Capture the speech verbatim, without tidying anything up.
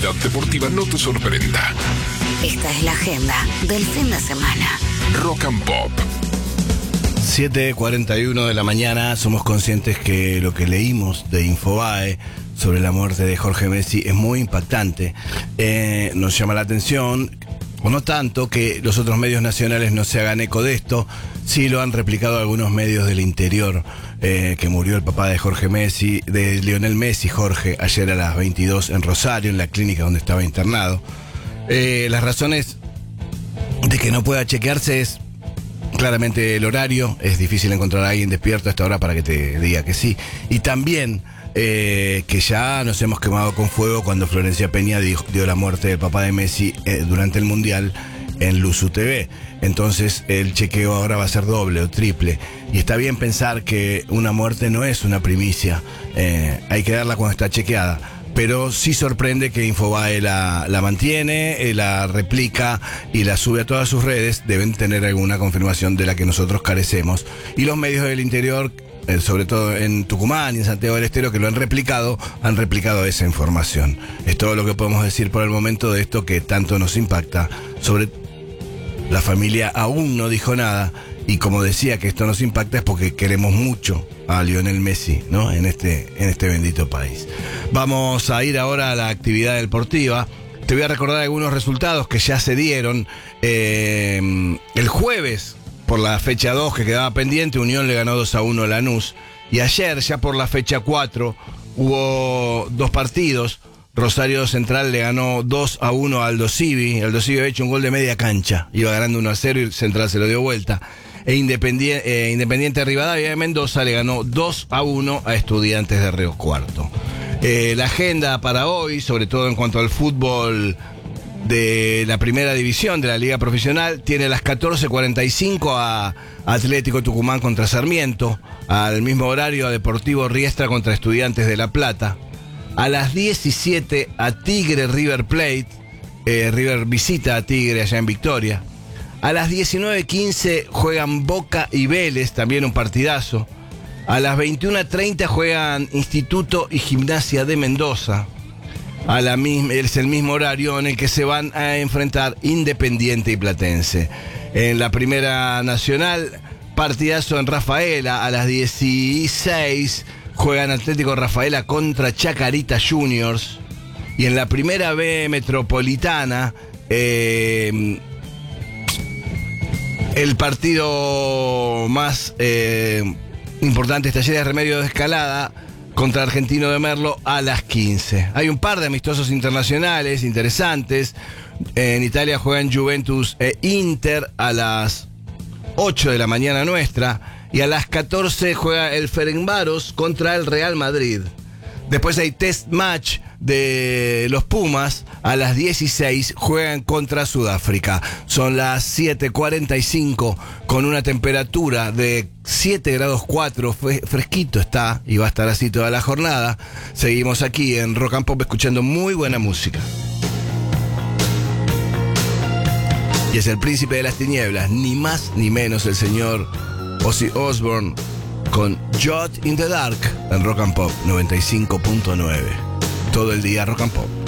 actualidad deportiva no te sorprenda. Esta es la agenda del fin de semana. Rock and Pop. siete cuarenta y uno de la mañana. Somos conscientes que lo que leímos de Infobae sobre la muerte de Jorge Messi es muy impactante. Eh, nos llama la atención, o no tanto, que los otros medios nacionales no se hagan eco de esto. Sí lo han replicado algunos medios del interior, eh, que murió el papá de Jorge Messi, de Lionel Messi, Jorge, ayer a las veintidós en Rosario, en la clínica donde estaba internado. Eh, las razones de que no pueda chequearse es claramente el horario. Es difícil encontrar a alguien despierto a esta hora para que te diga que sí. Y también eh, que ya nos hemos quemado con fuego cuando Florencia Peña dio, dio la muerte del papá de Messi eh, durante el Mundial en Luzu T V. Entonces el chequeo ahora va a ser doble o triple. Y está bien pensar que una muerte no es una primicia. Eh, hay que darla cuando está chequeada. Pero sí sorprende que Infobae la, la mantiene, eh, la replica y la sube a todas sus redes. Deben tener alguna confirmación de la que nosotros carecemos. Y los medios del interior, eh, sobre todo en Tucumán y en Santiago del Estero, que lo han replicado, han replicado esa información. Es todo lo que podemos decir por el momento de esto que tanto nos impacta. Sobre la familia aún no dijo nada. Y como decía que esto nos impacta es porque queremos mucho a Lionel Messi, ¿no? En este, en este bendito país. Vamos a ir ahora a la actividad deportiva. Te voy a recordar algunos resultados que ya se dieron. Eh, el jueves, por la fecha dos que quedaba pendiente, Unión le ganó dos a uno a Lanús. Y ayer, ya por la fecha cuatro, hubo dos partidos. Rosario Central le ganó dos a uno a Aldo Civi. Aldo Civi había hecho un gol de media cancha. Iba ganando uno a cero y Central se lo dio vuelta. E Independiente, eh, Independiente Rivadavia de Mendoza le ganó dos a uno a Estudiantes de Río Cuarto. Eh, la agenda para hoy, sobre todo en cuanto al fútbol de la primera división de la Liga Profesional, tiene a las catorce cuarenta y cinco a Atlético Tucumán contra Sarmiento. Al mismo horario a Deportivo Riestra contra Estudiantes de La Plata. A las diecisiete a Tigre River Plate. eh, River visita a Tigre allá en Victoria. A las diecinueve quince juegan Boca y Vélez, también un partidazo. A las veintiuna treinta juegan Instituto y Gimnasia de Mendoza. A la misma, es el mismo horario en el que se van a enfrentar Independiente y Platense. En la Primera Nacional, partidazo en Rafaela. A las dieciséis juegan Atlético Rafaela contra Chacarita Juniors. Y en la Primera B Metropolitana, eh, el partido más eh, importante es Talleres Remedio de Escalada contra Argentino de Merlo a las quince. Hay un par de amistosos internacionales interesantes. En Italia juegan Juventus e Inter a las ocho de la mañana nuestra. Y a las catorce juega el Ferencváros contra el Real Madrid. Después hay test match de los Pumas. A las dieciséis juegan contra Sudáfrica. Son las siete cuarenta y cinco con una temperatura de siete grados cuatro. Fresquito está y va a estar así toda la jornada. Seguimos aquí en Rock and Pop escuchando muy buena música. Y es el príncipe de las tinieblas, ni más ni menos el señor Ozzy Osbourne con Jot in the Dark en Rock and Pop noventa y cinco punto nueve. Todo el día Rock and Pop.